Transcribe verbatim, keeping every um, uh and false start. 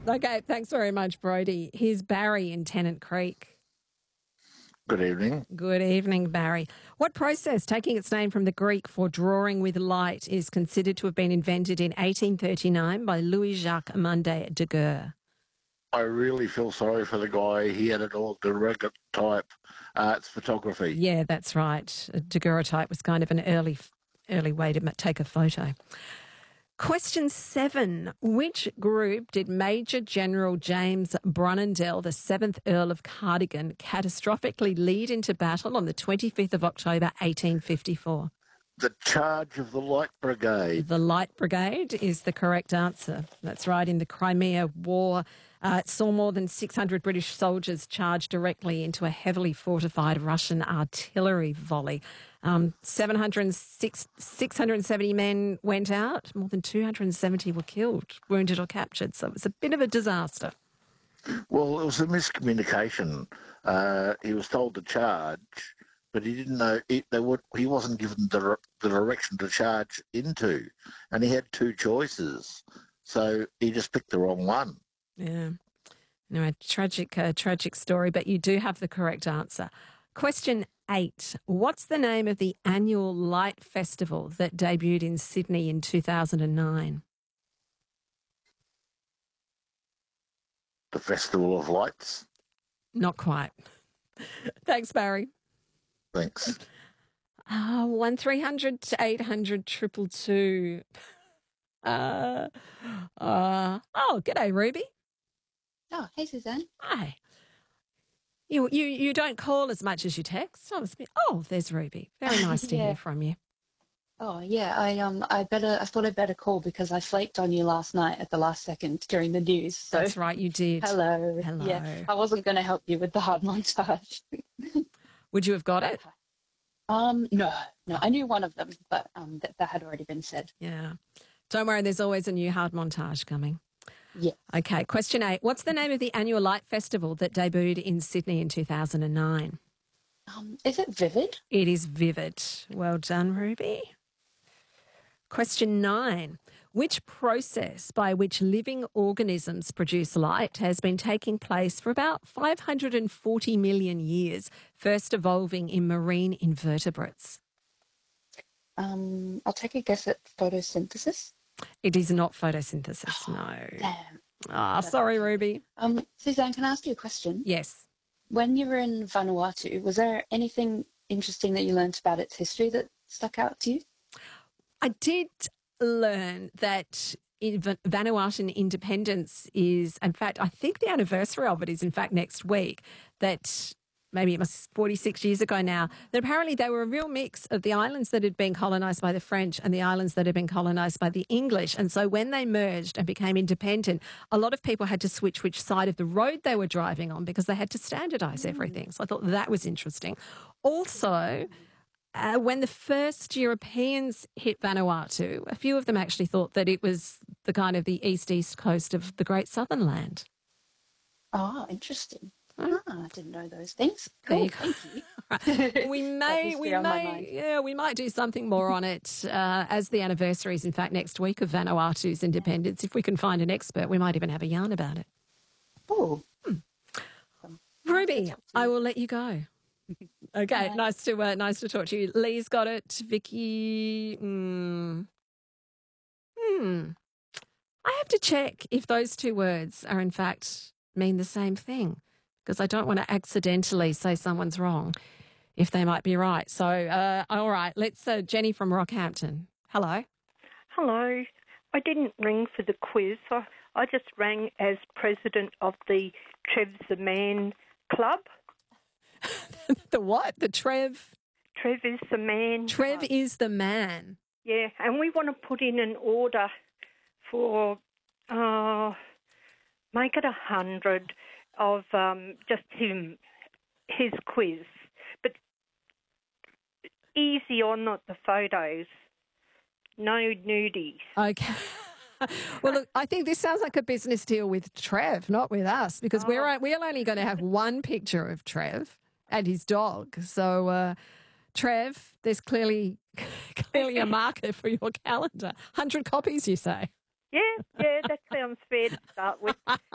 Okay, thanks very much, Brodie. Here's Barry in Tennant Creek. Good evening. Good evening, Barry. What process, taking its name from the Greek for drawing with light, is considered to have been invented in eighteen thirty-nine by Louis-Jacques Amandet Daguerre? I really feel sorry for the guy. He had it all daguerreotype. Uh, it's photography. Yeah, that's right. A daguerreotype was kind of an early, early way to take a photo. Question seven. Which group did Major General James Brunandell, the seventh Earl of Cardigan, catastrophically lead into battle on the twenty-fifth of October, eighteen fifty-four? The Charge of the Light Brigade. The Light Brigade is the correct answer. That's right. In the Crimea War, uh, it saw more than six hundred British soldiers charge directly into a heavily fortified Russian artillery volley. Um, seven hundred six, six hundred seventy men went out. More than two hundred seventy were killed, wounded or captured. So it was a bit of a disaster. Well, it was a miscommunication. Uh, he was told to charge, but he didn't know it, they would, he wasn't given the, the direction to charge into, and he had two choices, so he just picked the wrong one. Yeah, no, a tragic, uh, tragic story, but you do have the correct answer. Question eight. What's the name of the annual Light Festival that debuted in Sydney in two thousand nine? The Festival of Lights? Not quite. Thanks, Barry. Thanks. Uh, one three hundred to eight hundred triple two. Uh, uh, oh, g'day, Ruby. Oh, hey, Suzanne. Hi. You you you don't call as much as you text. I was, oh, there's Ruby. Very nice to Yeah. hear from you. Oh, yeah. I um, I better. I thought I'd better call because I flaked on you last night at the last second during the news. So That's right, you did. hello. Hello. Yeah, I wasn't going to help you with the hard montage. Would you have got it? Um, no, no. I knew one of them, but um, that, that had already been said. Yeah. Don't worry, there's always a new hard montage coming. Yeah. Okay, question eight. What's the name of the annual Light Festival that debuted in Sydney in two thousand nine? Um, is it Vivid? It is Vivid. Well done, Ruby. Question nine. Which process by which living organisms produce light has been taking place for about five hundred forty million years, first evolving in marine invertebrates? Um, I'll take a guess at photosynthesis. It is not photosynthesis, no. Damn. Ah, sorry, Ruby. Um, Suzanne, can I ask you a question? Yes. When you were in Vanuatu, was there anything interesting that you learnt about its history that stuck out to you? I did learn that in Va- Vanuatuan independence is, in fact, I think the anniversary of it is, in fact, next week, that maybe it was forty-six years ago now, that apparently they were a real mix of the islands that had been colonised by the French and the islands that had been colonised by the English. And so when they merged and became independent, a lot of people had to switch which side of the road they were driving on because they had to standardise everything. So I thought that was interesting. Also, Uh, when the first Europeans hit Vanuatu, a few of them actually thought that it was the kind of the east-east coast of the Great Southern Land. Oh, interesting. Ah, I didn't know those things. There Cool, you go. thank you. We Got may, history we on my may, mind. yeah, we might do something more on it uh, as the anniversary is, in fact, next week of Vanuatu's independence. If we can find an expert, we might even have a yarn about it. Oh, Ruby, I will let you go. Okay, Bye. nice to uh, nice to talk to you. Lee's got it. Vicky, hmm. hmm. I have to check if those two words are in fact mean the same thing because I don't want to accidentally say someone's wrong if they might be right. So, uh, all right, let's uh, Jenny from Rockhampton. Hello. Hello. I didn't ring for the quiz. I, I just rang as president of the Trev's the Man Club. The what? The Trev? Trev is the Man Trev Club. is the man. Yeah, and we want to put in an order for, uh, make it a hundred of um, just him, his quiz. But easy on, not the photos. No nudies. Okay. Well, look, I think this sounds like a business deal with Trev, not with us, because Oh. we're we're only going to have one picture of Trev and his dog. So, uh, Trev, there's clearly clearly a market for your calendar. one hundred copies, you say? Yeah, yeah, that sounds fair to start with.